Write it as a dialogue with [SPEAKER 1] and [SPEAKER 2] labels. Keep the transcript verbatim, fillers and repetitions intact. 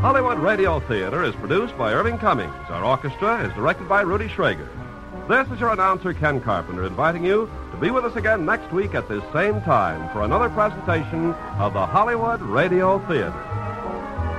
[SPEAKER 1] Hollywood Radio Theater is produced by Irving Cummings. Our orchestra is directed by Rudy Schrager. This is your announcer, Ken Carpenter, inviting you to be with us again next week at this same time for another presentation of the Hollywood Radio Theater.